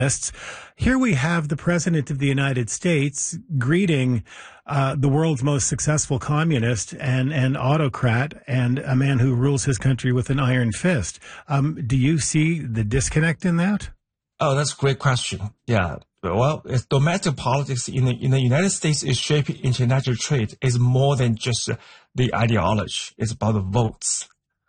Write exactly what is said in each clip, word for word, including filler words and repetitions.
Here we have the President of the United States greeting uh, the world's most successful communist and, and autocrat and a man who rules his country with an iron fist. Um, do you see the disconnect in that? Oh, that's a great question. Yeah. Well, it's domestic politics in the, in the United States is shaping international trade is more than just the ideology. It's about the votes.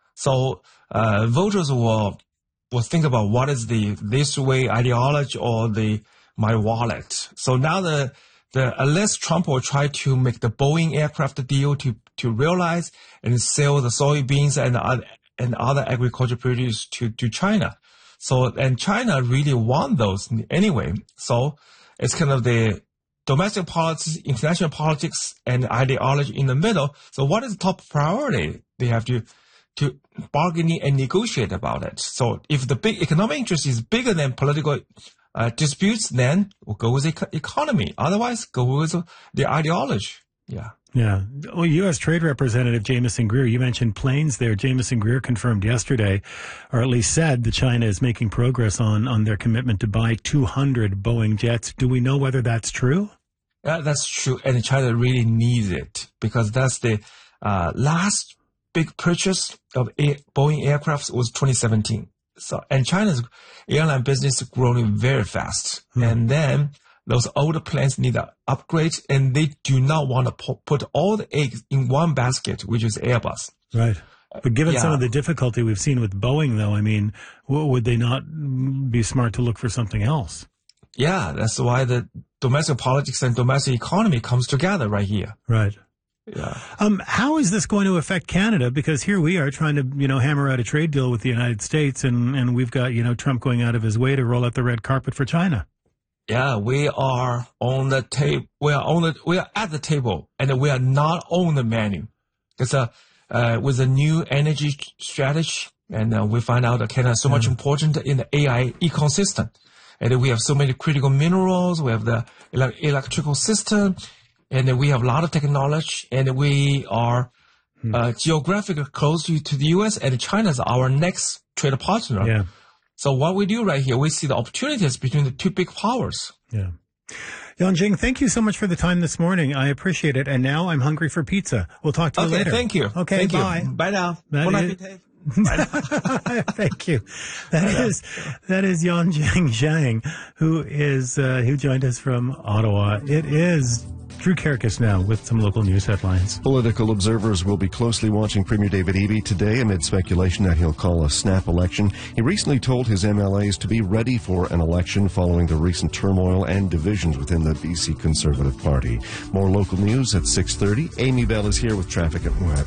So uh, voters will will think about what is the this way ideology or the my wallet. So now the the unless Trump will try to make the Boeing aircraft deal to to realize and sell the soybeans and other and other agriculture produce to to China. So and China really want those anyway. So it's kind of the domestic politics, international politics, and ideology in the middle. So what is the top priority? They have to to bargain and negotiate about it. So if the big economic interest is bigger than political uh, disputes, then we'll go with the eco- economy. Otherwise, go with the ideology. Yeah. Yeah. Well, U S. Trade Representative Jamieson Greer, you mentioned planes there. Jamieson Greer confirmed yesterday, or at least said, that China is making progress on, on their commitment to buy two hundred Boeing jets. Do we know whether that's true? Yeah, that's true. And China really needs it because that's the uh, last big purchase of a Boeing aircraft was twenty seventeen. So, and China's airline business is growing very fast. Hmm. And then those older planes need an upgrade, and they do not want to pu- put all the eggs in one basket, which is Airbus. Right. But given yeah. some of the difficulty we've seen with Boeing, though, I mean, w- would they not be smart to look for something else? Yeah, that's why the domestic politics and domestic economy comes together right here. Right. Yeah. Um, how is this going to affect Canada? Because here we are trying to, you know, hammer out a trade deal with the United States, and, and we've got, you know, Trump going out of his way to roll out the red carpet for China. Yeah, we are on the table. We are on the. We are at the table, and we are not on the menu. It's a uh, with a new energy strategy, and uh, we find out that Canada is so much important in the A I ecosystem, and we have so many critical minerals. We have the ele- electrical system. And we have a lot of technology, and we are uh, geographically close to, to the U S, and China is our next trade partner. Yeah. So what we do right here, we see the opportunities between the two big powers. Yeah. Yongjing, thank you so much for the time this morning. I appreciate it. And now I'm hungry for pizza. We'll talk to you okay, later. Thank you. Okay, thank bye. You. Bye now. That Bon is- appetit. Bye now. Thank you. That is that is Yongjing Zhang, who is uh, who joined us from Ottawa. It is Drew Karkus now with some local news headlines. Political observers will be closely watching Premier David Eby today amid speculation that he'll call a snap election. He recently told his M L As to be ready for an election following the recent turmoil and divisions within the B C Conservative Party. More local news at six thirty. Amy Bell is here with traffic at weather.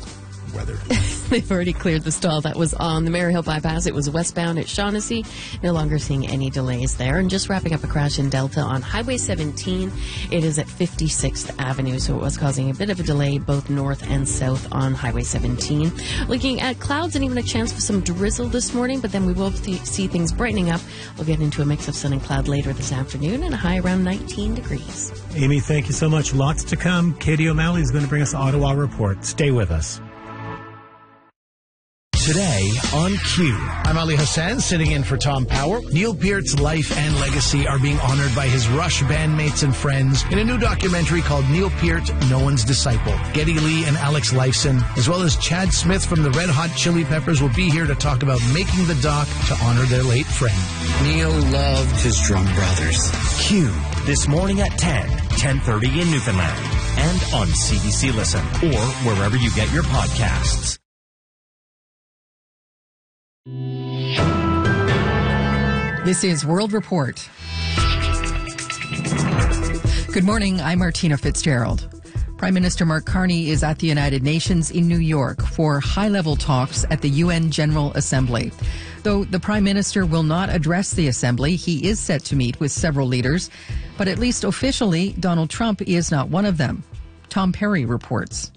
They've already cleared the stall that was on the Maryhill bypass. It was westbound at Shaughnessy. No longer seeing any delays there. And just wrapping up a crash in Delta on Highway seventeen. It is at fifty-sixth Avenue, so it was causing a bit of a delay both north and south on Highway seventeen. Looking at clouds and even a chance for some drizzle this morning, but then we will see things brightening up. We'll get into a mix of sun and cloud later this afternoon and a high around nineteen degrees. Amy, thank you so much. Lots to come. Katie O'Malley is going to bring us Ottawa Report. Stay with us. Today on Q. I'm Ali Hassan, sitting in for Tom Power. Neil Peart's life and legacy are being honored by his Rush bandmates and friends in a new documentary called Neil Peart, No One's Disciple. Geddy Lee and Alex Lifeson, as well as Chad Smith from the Red Hot Chili Peppers, will be here to talk about making the doc to honor their late friend. Neil loved his drum brothers. Q, this morning at ten, ten thirty in Newfoundland, and on C B C Listen, or wherever you get your podcasts. This is World Report. Good morning, I'm Martina Fitzgerald. Prime Minister Mark Carney is at the United Nations in New York for high-level talks at the U N General Assembly. Though the Prime Minister will not address the Assembly, he is set to meet with several leaders. But at least officially, Donald Trump is not one of them. Tom Perry reports.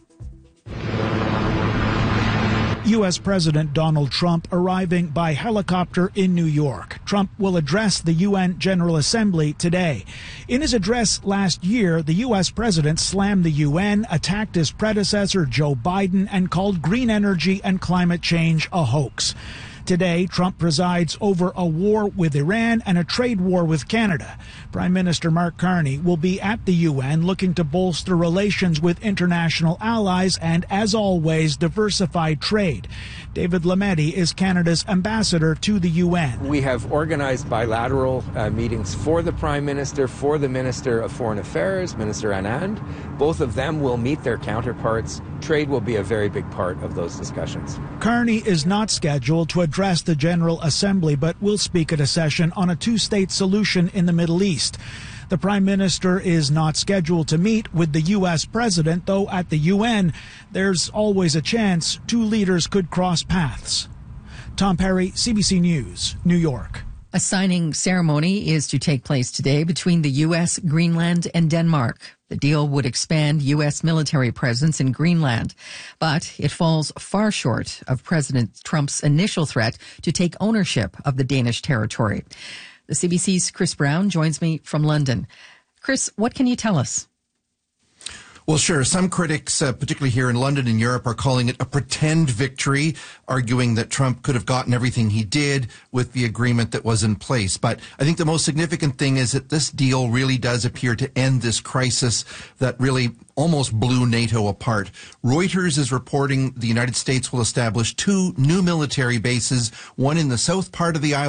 U S. President Donald Trump arriving by helicopter in New York. Trump will address the U N General Assembly today. In his address last year, the U S president slammed the U N, attacked his predecessor Joe Biden, and called green energy and climate change a hoax. Today, Trump presides over a war with Iran and a trade war with Canada. Prime Minister Mark Carney will be at the U N looking to bolster relations with international allies and, as always, diversify trade. David Lametti is Canada's ambassador to the U N. We have organized bilateral uh, meetings for the Prime Minister, for the Minister of Foreign Affairs, Minister Anand. Both of them will meet their counterparts. Trade will be a very big part of those discussions. Carney is not scheduled to address the General Assembly, but will speak at a session on a two-state solution in the Middle East. The Prime Minister is not scheduled to meet with the U S President, though at the U N, there's always a chance two leaders could cross paths. Tom Perry, C B C News, New York. A signing ceremony is to take place today between the U S, Greenland, and Denmark. The deal would expand U S military presence in Greenland, but it falls far short of President Trump's initial threat to take ownership of the Danish territory. The C B C's Chris Brown joins me from London. Chris, what can you tell us? Well, sure. Some critics, uh, particularly here in London and Europe, are calling it a pretend victory, arguing that Trump could have gotten everything he did with the agreement that was in place. But I think the most significant thing is that this deal really does appear to end this crisis that really almost blew NATO apart. Reuters is reporting the United States will establish two new military bases, one in the south part of the island